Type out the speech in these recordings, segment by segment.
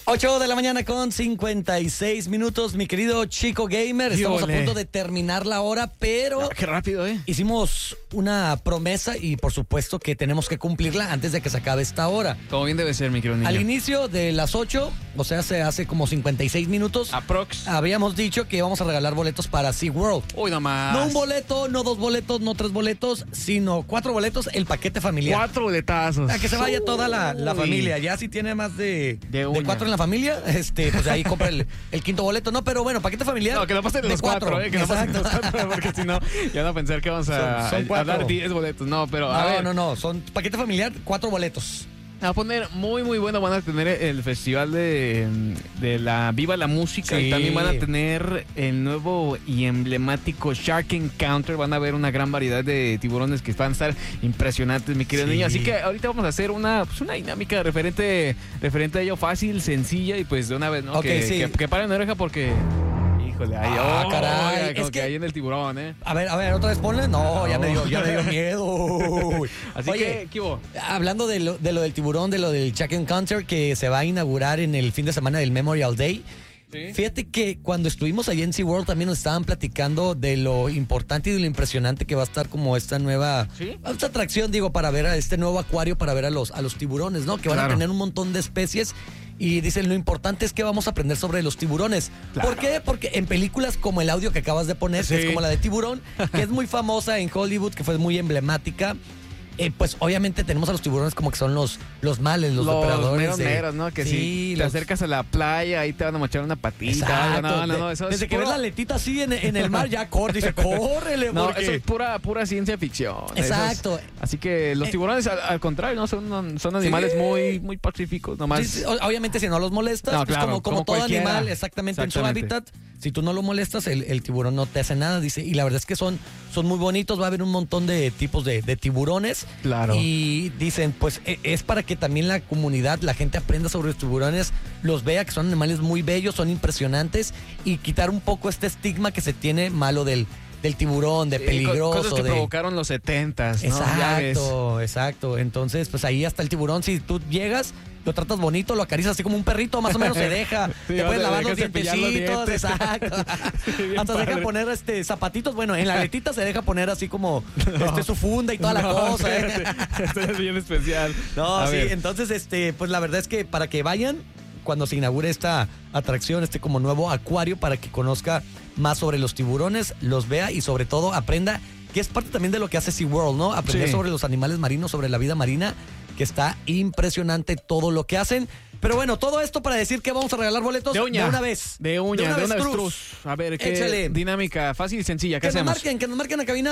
8 de la mañana con 56 minutos, mi querido Chico Gamer. Estamos a punto de terminar la hora, pero... Qué rápido, Hicimos una promesa y por supuesto que tenemos que cumplirla antes de que se acabe esta hora. Como bien debe ser, mi querido niño. Al inicio de las 8, o sea, hace como 56 minutos... Aprox. Habíamos dicho que íbamos a regalar boletos para SeaWorld. Uy, no más. No un boleto, no 2 boletos, no 3 boletos, sino 4 boletos, el paquete familiar. 4 boletazos. A que se vaya toda la familia. Ya si tiene más de 4 en la familia, pues ahí compra el quinto boleto, ¿no? Pero bueno, paquete familiar. No, que no pasen los 4, que no pasen los 4, porque si no, ya no pensar que vamos a dar 10 boletos. No, pero a ver. No, son paquete familiar, 4 boletos. Va a poner muy, muy bueno. Van a tener el festival de la Viva la Música. Sí. Y también van a tener el nuevo y emblemático Shark Encounter. Van a ver una gran variedad de tiburones que van a estar impresionantes, mi querido niño. Así que ahorita vamos a hacer una dinámica referente a ello, fácil, sencilla y pues de una vez, ¿no? Okay, que paren la oreja porque... Híjole, ahí, caray. Como que ahí en el tiburón, ¿eh? A ver, otra vez ponle. No, ya me dio miedo. Así que, ¿qué hubo? Hablando de lo del tiburón, de lo del Shark Encounter que se va a inaugurar en el fin de semana del Memorial Day. ¿Sí? Fíjate que cuando estuvimos allí en SeaWorld también nos estaban platicando de lo importante y de lo impresionante que va a estar como esta nueva esta atracción, para ver a este nuevo acuario, para ver a los tiburones, ¿no? Que van a tener un montón de especies. Y dicen, lo importante es que vamos a aprender sobre los tiburones. Claro. ¿Por qué? Porque en películas como el audio que acabas de poner, que es como la de Tiburón, que es muy famosa en Hollywood, que fue muy emblemática, pues obviamente tenemos a los tiburones como que son los males, los depredadores. Los meros, ¿no? Que si te acercas a la playa, ahí te van a mochar una patita. Exacto. No, eso desde que ves la aletita así en el mar, ya dice, córrele. No, eso es pura ciencia ficción. Exacto. Así que los tiburones, al contrario, ¿no? Son animales muy, muy pacíficos, nomás. Sí, obviamente si no los molestas, pues como todo animal, exactamente en su hábitat, si tú no lo molestas, el tiburón no te hace nada, dice. Y la verdad es que son muy bonitos, va a haber un montón de tipos de tiburones. Claro. Y dicen, pues es para que también la comunidad, la gente aprenda sobre los tiburones, los vea que son animales muy bellos, son impresionantes y quitar un poco este estigma que se tiene malo del tiburón, de peligroso. Cosas que provocaron los 70s, ¿no? Exacto. Entonces, pues ahí hasta el tiburón, si tú llegas, lo tratas bonito, lo acaricias así como un perrito, más o menos se deja. Te puedes lavar los dientecitos, exacto. Hasta se deja poner zapatitos. Bueno, en la aletita se deja poner así como su funda y toda la cosa. Esto es bien especial. Entonces, pues la verdad es que para que vayan, cuando se inaugure esta atracción, como nuevo acuario, para que conozca más sobre los tiburones, los vea y sobre todo aprenda, que es parte también de lo que hace SeaWorld, ¿no? Aprender sobre los animales marinos, sobre la vida marina, que está impresionante todo lo que hacen. Pero bueno, todo esto para decir que vamos a regalar boletos de una vez. De una avestruz. A ver, qué dinámica fácil y sencilla. ¿Qué hacemos? Que nos marquen a cabina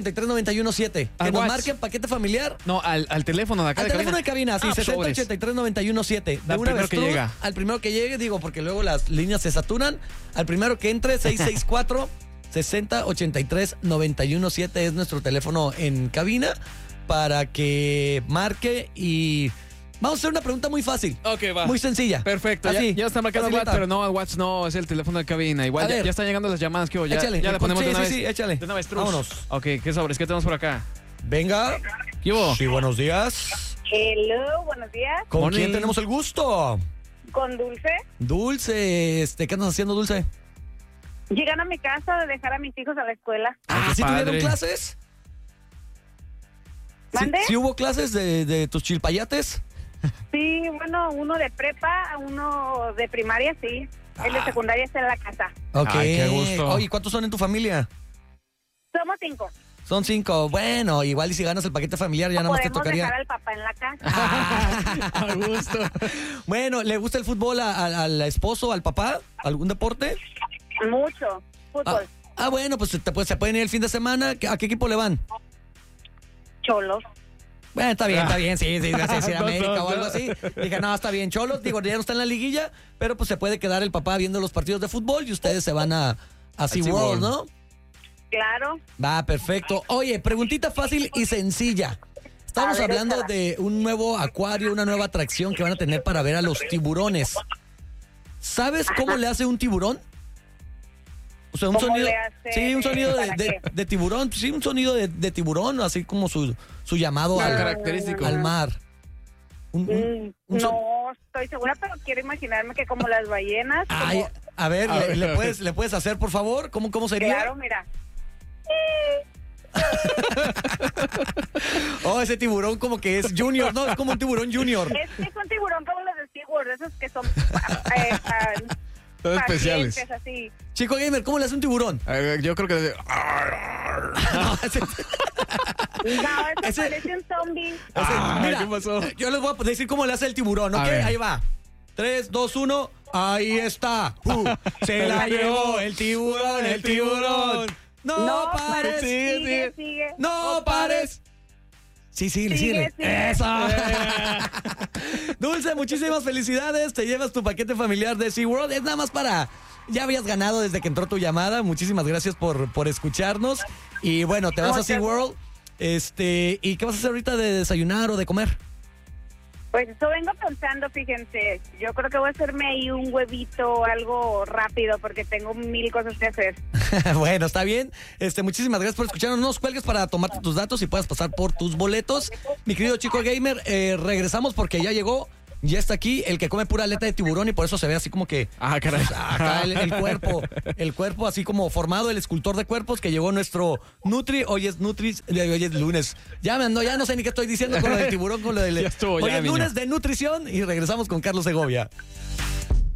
6083-917. Que nos marquen paquete familiar. No, al teléfono de acá. Al teléfono de cabina, sí, 6083-917. De una avestruz. Que llega. Al primero que llegue, porque luego las líneas se saturan. Al primero que entre, 664 6083-917 es nuestro teléfono en cabina para que marque y vamos a hacer una pregunta muy fácil. Ok, va. Muy sencilla. Perfecto. Ya está marcando el WhatsApp, pero no, el WhatsApp no, es el teléfono de cabina. Igual ya están llegando las llamadas que ya le ponemos de una vez. Sí, échale. De una vez, vámonos. Ok, ¿qué sobres? ¿Qué tenemos por acá? Venga. ¿Qué hubo? Sí, buenos días. Hello, buenos días. ¿Con quién tenemos el gusto? Con Dulce. Dulce, ¿qué andas haciendo, Dulce? Llegan a mi casa de dejar a mis hijos a la escuela. ¿Sí tuvieron clases? ¿Mande? ¿Sí hubo clases de tus chilpayates? Sí, bueno, uno de prepa, uno de primaria, sí. El de secundaria está en la casa. Ok. Ay, qué gusto. Oye, ¿cuántos son en tu familia? Somos 5. Son 5. Bueno, igual y si ganas el paquete familiar ya nada más te tocaría. Podemos dejar al papá en la casa. A gusto. Bueno, ¿le gusta el fútbol al esposo, al papá? ¿Algún deporte? Mucho. Fútbol. Bueno, pues se pueden ir el fin de semana. ¿A qué equipo le van? Cholos. Bueno, está bien, sí, gracias a América o algo así. Dije, no, está bien, Cholos, ya no está en la liguilla, pero pues se puede quedar el papá viendo los partidos de fútbol y ustedes se van a SeaWorld, ¿no? Claro. Va, perfecto. Oye, preguntita fácil y sencilla. Estamos hablando de un nuevo acuario, una nueva atracción que van a tener para ver a los tiburones. ¿Sabes cómo le hace un tiburón? O sea, un sonido. Sí, un sonido de tiburón. Sí, un sonido de tiburón, así como su llamado característico al mar. No, no estoy segura, pero quiero imaginarme que como las ballenas. Ay, como... a ver, ¿le puedes hacer, por favor? ¿Cómo sería? Claro, mira. Oh, ese tiburón como que es junior, ¿no? Es como un tiburón junior. Es un tiburón como los de SeaWorld, esos que son Son especiales. Así. Chico gamer, ¿cómo le hace un tiburón? A ver, yo creo que... No, eso parece un zombie. Mira, ¿qué pasó? Yo les voy a decir cómo le hace el tiburón, ¿ok? Ahí va. 3, 2, 1. Ahí está. Se la llevó el tiburón. No pares. Sigue. No pares. Sí, sigue. Eso. Dulce, muchísimas felicidades. Te llevas tu paquete familiar de SeaWorld. Es nada más para... Ya habías ganado desde que entró tu llamada. Muchísimas gracias por escucharnos. Y bueno, te vas a SeaWorld. ¿Y qué vas a hacer ahorita de desayunar o de comer? Pues eso vengo pensando, fíjense. Yo creo que voy a hacerme ahí un huevito, algo rápido, porque tengo 1000 cosas que hacer. Bueno, está bien. Muchísimas gracias por escucharnos. No nos cuelgues para tomarte tus datos y puedas pasar por tus boletos. Mi querido Chico Gamer, regresamos porque ya llegó. Ya está aquí el que come pura aleta de tiburón y por eso se ve así como que... Ah, caray. Acá el cuerpo así como formado, el escultor de cuerpos que llegó nuestro Nutri. Hoy es lunes. Ya no sé ni qué estoy diciendo con lo del tiburón, con lo del... Ya estuvo, hoy ya, es lunes niño. de nutrición y regresamos con Carlos Segovia.